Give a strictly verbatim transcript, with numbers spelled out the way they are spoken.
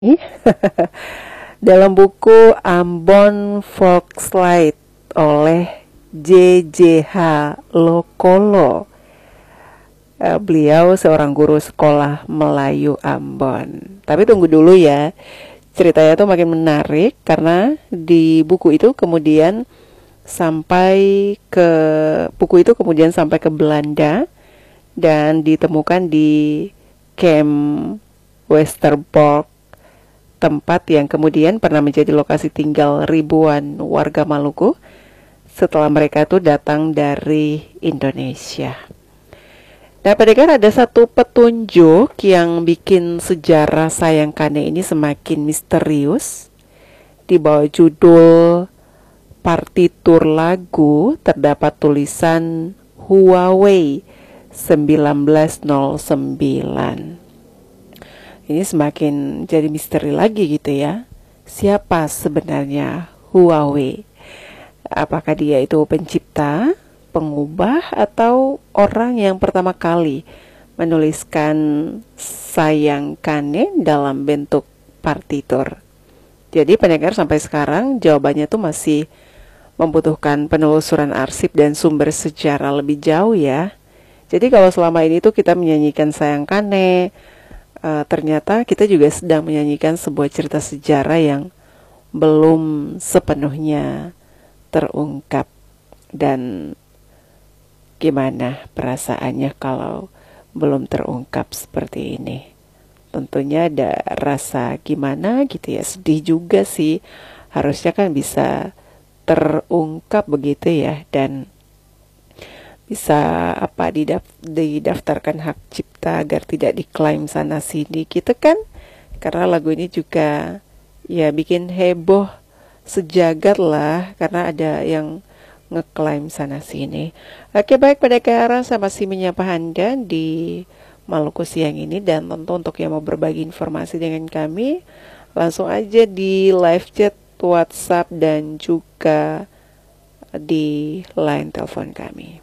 dalam buku Ambon Folkslide oleh J J H Lokolo. Uh, beliau seorang guru sekolah Melayu Ambon. Tapi tunggu dulu ya, ceritanya tuh makin menarik karena di buku itu kemudian sampai ke buku itu kemudian sampai ke Belanda dan ditemukan di Camp Westerbork, tempat yang kemudian pernah menjadi lokasi tinggal ribuan warga Maluku setelah mereka tuh datang dari Indonesia. Nah, pendengar, ada satu petunjuk yang bikin sejarah Sayangkane ini semakin misterius. Di bawah judul partitur lagu terdapat tulisan Huawei sembilan belas nol sembilan. Ini semakin jadi misteri lagi gitu ya. Siapa sebenarnya Huawei? Apakah dia itu pencipta, pengubah, atau orang yang pertama kali menuliskan Sayangkane dalam bentuk partitur? Jadi pendengar, sampai sekarang jawabannya tuh masih membutuhkan penelusuran arsip dan sumber sejarah lebih jauh ya. Jadi kalau selama ini tuh kita menyanyikan Sayangkane, uh, ternyata kita juga sedang menyanyikan sebuah cerita sejarah yang belum sepenuhnya terungkap. Dan gimana perasaannya kalau belum terungkap seperti ini? Tentunya ada rasa gimana gitu ya, sedih juga sih. Harusnya kan bisa terungkap begitu ya, dan bisa apa didaf- didaftarkan hak cipta agar tidak diklaim sana sini gitu kan. Karena lagu ini juga ya bikin heboh sejagat lah, karena ada yang ngeklaim sana sini. Oke, baik pendengar, saya masih menyapa Anda di Maluku siang ini, dan tentu untuk yang mau berbagi informasi dengan kami, langsung aja di live chat WhatsApp dan juga di line telepon kami.